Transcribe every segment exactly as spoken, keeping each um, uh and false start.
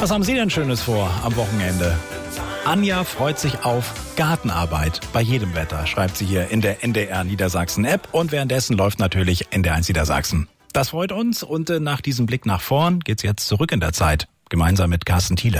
Was haben Sie denn Schönes vor am Wochenende? Anja freut sich auf Gartenarbeit bei jedem Wetter, schreibt sie hier in der N D R Niedersachsen App, und währenddessen läuft natürlich N D R eins Niedersachsen. Das freut uns, und äh, nach diesem Blick nach vorn geht's jetzt zurück in der Zeit, gemeinsam mit Carsten Thiele.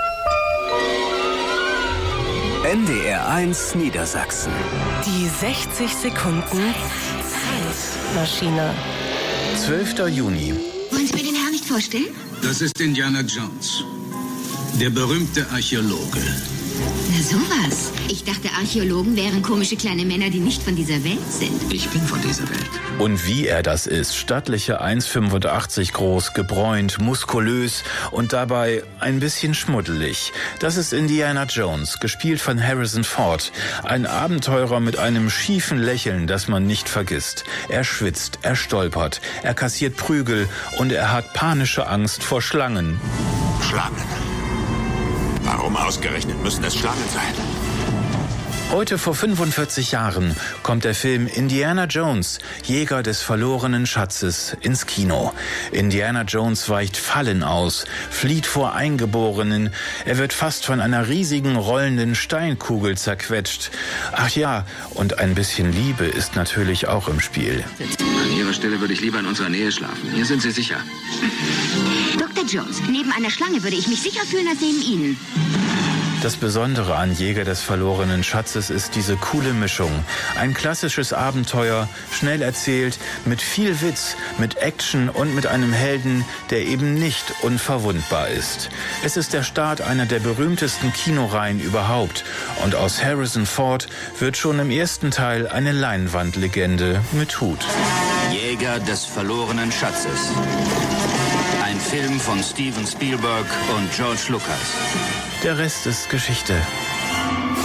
N D R eins Niedersachsen. Die sechzig Sekunden Zeitmaschine. zwölfter Juni. Wollen Sie mir den Herrn nicht vorstellen? Das ist Indiana Jones, der berühmte Archäologe. Na sowas. Ich dachte, Archäologen wären komische kleine Männer, die nicht von dieser Welt sind. Ich bin von dieser Welt. Und wie er das ist, stattliche eins Komma fünfundachtzig groß, gebräunt, muskulös und dabei ein bisschen schmuddelig. Das ist Indiana Jones, gespielt von Harrison Ford. Ein Abenteurer mit einem schiefen Lächeln, das man nicht vergisst. Er schwitzt, er stolpert, er kassiert Prügel und er hat panische Angst vor Schlangen. Schlangen. Warum ausgerechnet müssen es Schlangen sein? Heute vor fünfundvierzig Jahren kommt der Film Indiana Jones, Jäger des verlorenen Schatzes, ins Kino. Indiana Jones weicht Fallen aus, flieht vor Eingeborenen. Er wird fast von einer riesigen rollenden Steinkugel zerquetscht. Ach ja, und ein bisschen Liebe ist natürlich auch im Spiel. An Ihrer Stelle würde ich lieber in unserer Nähe schlafen. Hier sind Sie sicher. Doktor Jones, neben einer Schlange würde ich mich sicher fühlen als neben Ihnen. Das Besondere an Jäger des verlorenen Schatzes ist diese coole Mischung. Ein klassisches Abenteuer, schnell erzählt, mit viel Witz, mit Action und mit einem Helden, der eben nicht unverwundbar ist. Es ist der Start einer der berühmtesten Kinoreihen überhaupt. Und aus Harrison Ford wird schon im ersten Teil eine Leinwandlegende mit Hut. Jäger des verlorenen Schatzes. Ein Film von Steven Spielberg und George Lucas. Der Rest ist Geschichte.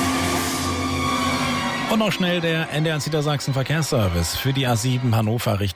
Und noch schnell der N D R eins Niedersachsen Verkehrsservice für die A sieben Hannover Richtung